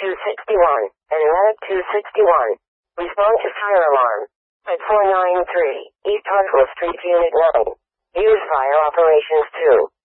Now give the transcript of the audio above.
261. Atlantic 261. Respond to fire alarm. At 493 East Hartwell Street, Unit 9. Use Fire Operations 2.